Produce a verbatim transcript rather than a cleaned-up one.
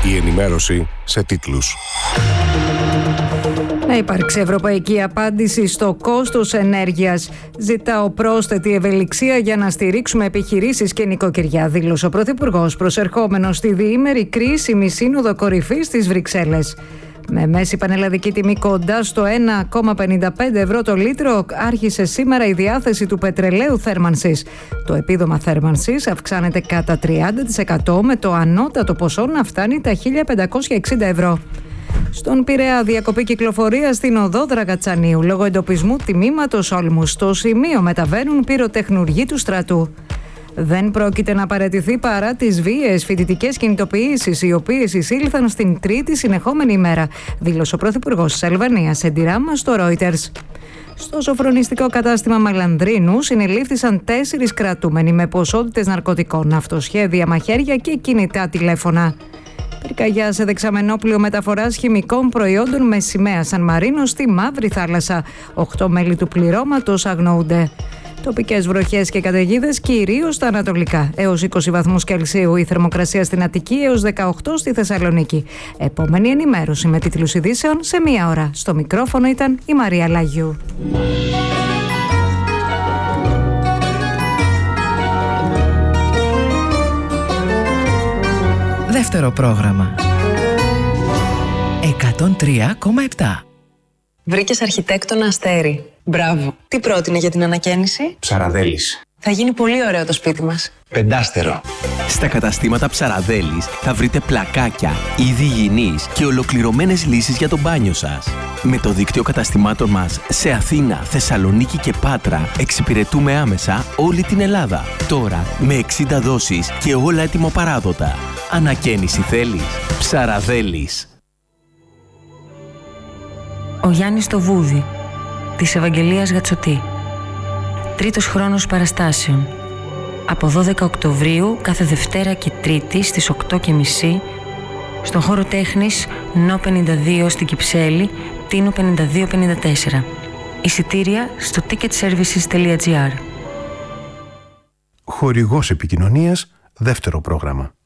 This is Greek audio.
Η ενημέρωση σε τίτλους. Να υπάρξει ευρωπαϊκή απάντηση στο κόστος ενέργειας. Ζητάω πρόσθετη ευελιξία για να στηρίξουμε επιχειρήσεις και νοικοκυριά, δήλωσε ο Πρωθυπουργός προσερχόμενος στη διήμερη κρίσιμη σύνοδο κορυφής στις Βρυξέλλες. Με μέση πανελλαδική τιμή κοντά στο ένα κόμμα πενήντα πέντε ευρώ το λίτρο, άρχισε σήμερα η διάθεση του πετρελαίου θέρμανσης. Το επίδομα θέρμανσης αυξάνεται κατά τριάντα τοις εκατό, με το ανώτατο ποσό να φτάνει τα χίλια πεντακόσια εξήντα ευρώ. Στον Πειραιά, διακοπή κυκλοφορία στην οδό Δραγατσανίου λόγω εντοπισμού τιμήματος όλμου. Στο σημείο μεταβαίνουν πυροτεχνουργοί του στρατού. Δεν πρόκειται να παραιτηθεί παρά τις βίαιες φοιτητικές κινητοποιήσεις, οι οποίες εισήλθαν στην τρίτη συνεχόμενη ημέρα, δήλωσε ο Πρωθυπουργός της Αλβανίας σε ντυράμα στο Reuters. Στο σοφρονιστικό κατάστημα Μαλανδρίνου συνελήφθησαν τέσσερις κρατούμενοι με ποσότητες ναρκωτικών, αυτοσχέδια, μαχαίρια και κινητά τηλέφωνα. Πυρκαγιά σε δεξαμενόπλιο μεταφοράς χημικών προϊόντων με σημαία Σαν Μαρίνο στη Μαύρη Θάλασσα. Οκτώ μέλη του πληρώματος αγνοούνται. Τοπικές βροχές και καταιγίδες κυρίως στα ανατολικά. Έως είκοσι βαθμούς Κελσίου η θερμοκρασία στην Αττική, έως δεκαοκτώ στη Θεσσαλονίκη. Επόμενη ενημέρωση με τίτλους ειδήσεων σε μία ώρα. Στο μικρόφωνο ήταν η Μαρία Λάγιου. Δεύτερο πρόγραμμα. εκατόν τρία κόμμα επτά. Βρήκες αρχιτέκτονα Αστέρι. Μπράβο. Τι πρότεινε για την ανακαίνιση? Ψαραδέλης. Θα γίνει πολύ ωραίο το σπίτι μας. Πεντάστερο. Στα καταστήματα Ψαραδέλης θα βρείτε πλακάκια, είδη υγιεινής και ολοκληρωμένες λύσεις για το μπάνιο σας. Με το δίκτυο καταστημάτων μας σε Αθήνα, Θεσσαλονίκη και Πάτρα εξυπηρετούμε άμεσα όλη την Ελλάδα. Τώρα με εξήντα δόσεις και όλα έτοιμο-παράδοτα. Ανακαίνιση θέλεις? Ψαραδέλης. Ο Γιάννης το Βούδι, της Ευαγγελίας Γατσοτή. Τρίτος χρόνος παραστάσεων. Από δώδεκα Οκτωβρίου κάθε Δευτέρα και Τρίτη στις οκτώ και μισή στον χώρο τέχνης Νο πενήντα δύο στην Κυψέλη, Τίνο πενήντα δύο πενήντα τέσσερα. Εισιτήρια στο ticketservices τελεία gr. Χορηγός επικοινωνίας, δεύτερο πρόγραμμα.